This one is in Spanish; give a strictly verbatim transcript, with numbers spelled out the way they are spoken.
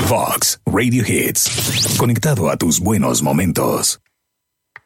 Vox Radio Hits. Conectado a tus buenos momentos.